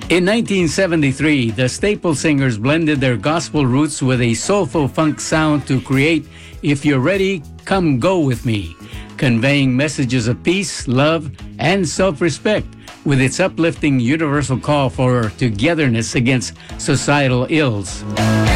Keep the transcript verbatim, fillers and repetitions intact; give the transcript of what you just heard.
In nineteen seventy-three, the Staple Singers blended their gospel roots with a soulful funk sound to create If You're Ready, Come Go With Me, conveying messages of peace, love, and self-respect with its uplifting universal call for togetherness against societal ills.